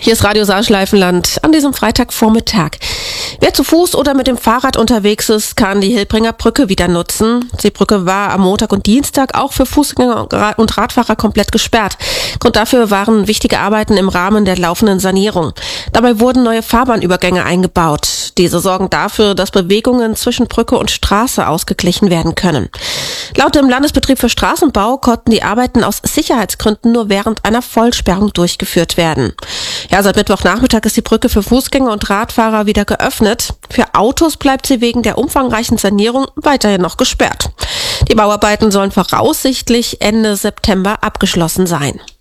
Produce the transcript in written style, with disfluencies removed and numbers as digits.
Hier ist Radio Saarschleifenland an diesem Freitagvormittag. Wer zu Fuß oder mit dem Fahrrad unterwegs ist, kann die Hilbringer Brücke wieder nutzen. Die Brücke war am Montag und Dienstag auch für Fußgänger und Radfahrer komplett gesperrt. Grund dafür waren wichtige Arbeiten im Rahmen der laufenden Sanierung. Dabei wurden neue Fahrbahnübergänge eingebaut. Diese sorgen dafür, dass Bewegungen zwischen Brücke und Straße ausgeglichen werden können. Laut dem Landesbetrieb für Straßenbau konnten die Arbeiten aus Sicherheitsgründen nur während einer Vollsperrung durchgeführt werden. Ja, seit Mittwochnachmittag ist die Brücke für Fußgänger und Radfahrer wieder geöffnet. Für Autos bleibt sie wegen der umfangreichen Sanierung weiterhin noch gesperrt. Die Bauarbeiten sollen voraussichtlich Ende September abgeschlossen sein.